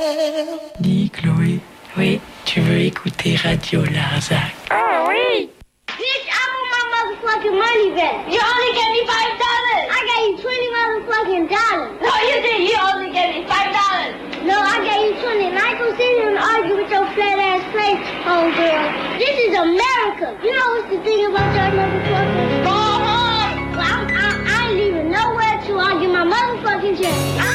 Dis Chloé, oui, tu veux écouter Radio Larzac? Oh oui! Bitch, I want my motherfucking money back. You only gave me $5. I gave you $20 motherfucking dollars. No, you didn't. You only gave me $5. No, I gave you 20. And I ain't gonna sit here and argue with your flat ass face, homegirl. This is America. You know what's the thing about that motherfucker? Go home! Well, I ain't leaving nowhere till I get my motherfucking check.